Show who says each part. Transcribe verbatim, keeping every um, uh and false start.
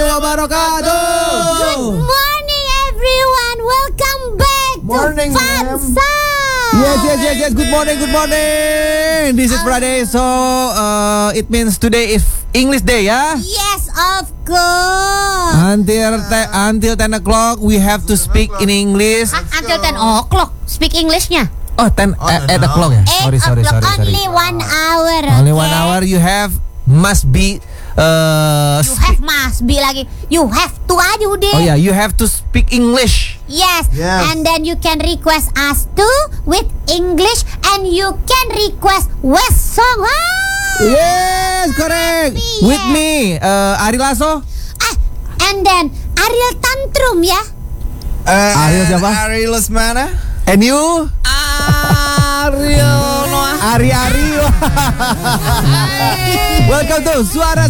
Speaker 1: wabarakatuh.
Speaker 2: Good morning everyone. Welcome back
Speaker 1: Morning,
Speaker 2: to
Speaker 1: ma'am.
Speaker 2: Fansa.
Speaker 1: Yes, yes, yes, yes. Good morning, good morning. This is Friday, so uh, it means today is English Day, ya.
Speaker 2: Yes, of course.
Speaker 1: Until te- until ten o'clock, we have to speak in English.
Speaker 2: Hah, until ten o'clock. Speak Englishnya.
Speaker 1: Oh, ten
Speaker 3: Oh,
Speaker 1: uh,
Speaker 3: no,
Speaker 1: eight
Speaker 3: no.
Speaker 1: o'clock ya.
Speaker 2: Eight
Speaker 1: Sorry, sorry,
Speaker 2: o'clock.
Speaker 1: sorry, sorry.
Speaker 2: Only one hour.
Speaker 1: Only
Speaker 2: okay?
Speaker 1: one hour. You have must be. Uh,
Speaker 2: You have must be lagi. You have to aja udah.
Speaker 1: oh yeah, you have to speak English.
Speaker 2: Yes.
Speaker 3: Yes.
Speaker 2: And then you can request us to with English, and you can request West song. Ah!
Speaker 1: Yes, correct.
Speaker 2: Happy,
Speaker 1: With
Speaker 2: yeah.
Speaker 1: me, uh, Ari Lasso.
Speaker 2: Ah, and then Ariel Tantrum ya.
Speaker 3: Uh,
Speaker 1: Ariel siapa?
Speaker 3: Ariel Lesmana.
Speaker 1: And you?
Speaker 3: Ariel Noah.
Speaker 1: Ari Ari. Welcome to Suara